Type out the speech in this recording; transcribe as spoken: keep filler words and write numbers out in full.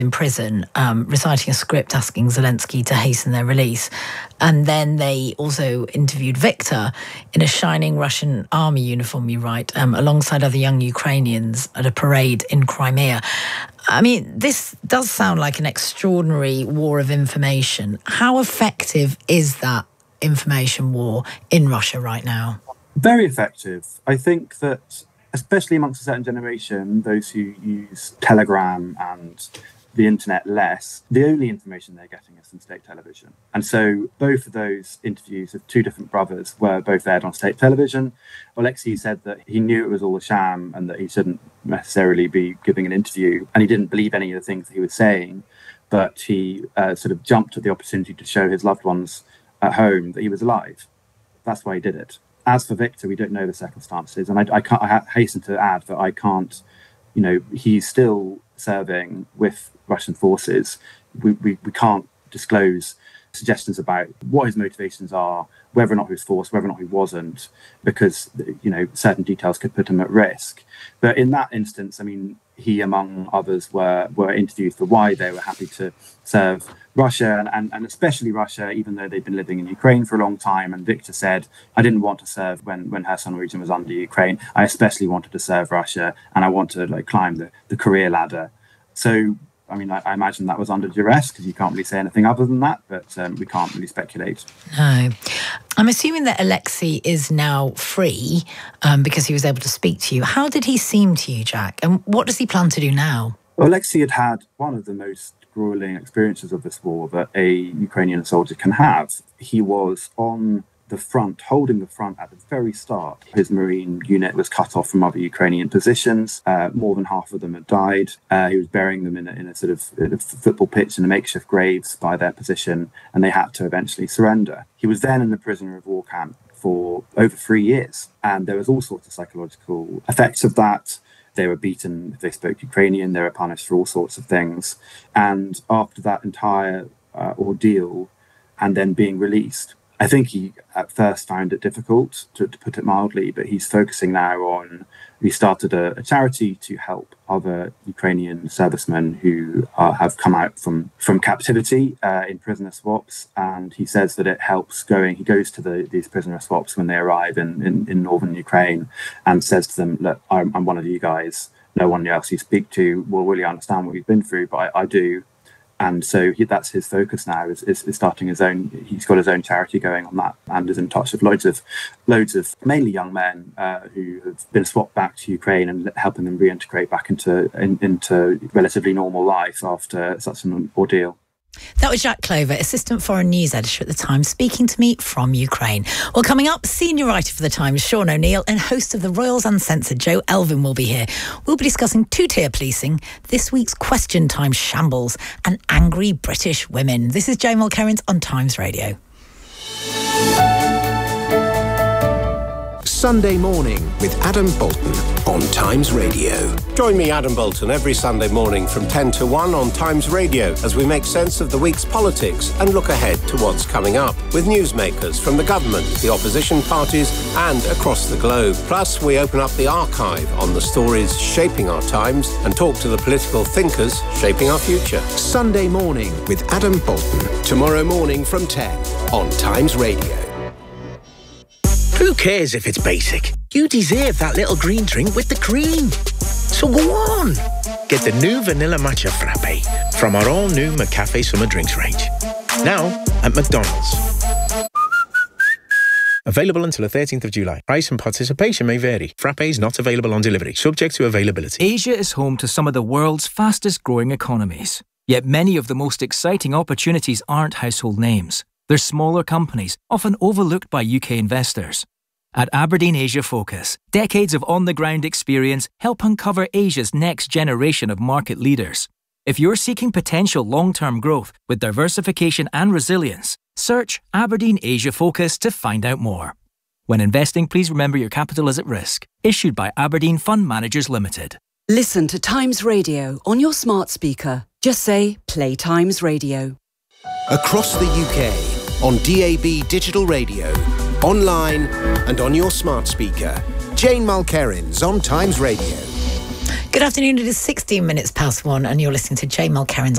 in prison, um, reciting a script asking Zelensky to hasten their release. And then they also interviewed Victor in a shining Russian army uniform, you write, um, alongside other young Ukrainians at a parade in Crimea. I mean, this does sound like an extraordinary war of information. How effective is that information war in Russia right now? Very effective. I think that, especially amongst a certain generation, those who use Telegram and the internet less, the only information they're getting is from state television. And so both of those interviews of two different brothers were both aired on state television. Alexei said that he knew it was all a sham and that he shouldn't necessarily be giving an interview, and he didn't believe any of the things that he was saying, but he uh, sort of jumped at the opportunity to show his loved ones at home that he was alive. That's why he did it. As for Victor, we don't know the circumstances, and I, I can't. I hasten to add that I can't. You know, he's still serving with Russian forces. We, we we can't disclose suggestions about what his motivations are, whether or not he was forced, whether or not he wasn't, because, you know, certain details could put him at risk. But in that instance, I mean, he, among others, were were interviewed for why they were happy to serve Russia, and, and, and especially Russia, even though they'd been living in Ukraine for a long time. And Victor said, I didn't want to serve when, when Kherson region was under Ukraine. I especially wanted to serve Russia, and I want to like climb the, the career ladder. So, I mean, I, I imagine that was under duress, because you can't really say anything other than that, but um, we can't really speculate. No. I'm assuming that Alexei is now free um, because he was able to speak to you. How did he seem to you, Jack? And what does he plan to do now? Well, Alexei had had one of the most grueling experiences of this war that a Ukrainian soldier can have. He was on the front, holding the front at the very start. His Marine unit was cut off from other Ukrainian positions. Uh, more than half of them had died. Uh, he was burying them in a, in a sort of in a football pitch in a makeshift graves by their position, and they had to eventually surrender. He was then in the prisoner of war camp for over three years, and there was all sorts of psychological effects of that. They were beaten if they spoke Ukrainian. They were punished for all sorts of things. And after that entire uh, ordeal, and then being released, I think he at first found it difficult, to, to put it mildly, but he's focusing now on, he started a, a charity to help other Ukrainian servicemen who uh, have come out from, from captivity uh, in prisoner swaps. And he says that it helps going, he goes to the, these prisoner swaps when they arrive in, in, in northern Ukraine and says to them, look, I'm, I'm one of you guys. No one else you speak to will really understand what you've been through, but I, I do. And so he, that's his focus now, is, is, is starting his own, he's got his own charity going on that, and is in touch with loads of, loads of mainly young men uh, who have been swapped back to Ukraine, and helping them reintegrate back into, in, into relatively normal life after such an ordeal. That was Jack Clover, Assistant Foreign News Editor at The Times, speaking to me from Ukraine. Well, coming up, senior writer for The Times, Sean O'Neill, and host of the Royals Uncensored, Joe Elvin, will be here. We'll be discussing two-tier policing, this week's Question Time shambles, and angry British women. This is Jane Mulkerrins on Times Radio. Sunday Morning with Adam Bolton on Times Radio. Join me, Adam Bolton, every Sunday morning from ten to one on Times Radio as we make sense of the week's politics and look ahead to what's coming up with newsmakers from the government, the opposition parties and across the globe. Plus, we open up the archive on the stories shaping our times and talk to the political thinkers shaping our future. Sunday Morning with Adam Bolton. Tomorrow morning from ten on Times Radio. Who cares if it's basic? You deserve that little green drink with the cream. So go on. Get the new Vanilla Matcha Frappe from our all-new McCafe Summer Drinks range. Now at McDonald's. Available until the thirteenth of July. Price and participation may vary. Frappes not available on delivery, subject to availability. Asia is home to some of the world's fastest growing economies. Yet many of the most exciting opportunities aren't household names. They're smaller companies, often overlooked by U K investors. At Aberdeen Asia Focus, decades of on-the-ground experience help uncover Asia's next generation of market leaders. If you're seeking potential long-term growth with diversification and resilience, search Aberdeen Asia Focus to find out more. When investing, please remember your capital is at risk. Issued by Aberdeen Fund Managers Limited. Listen to Times Radio on your smart speaker. Just say, play Times Radio. Across the U K, on D A B digital radio, online and on your smart speaker. Jane Mulkerrins on Times Radio. Good afternoon. It is sixteen minutes past one, and you're listening to Jay Mulcairn's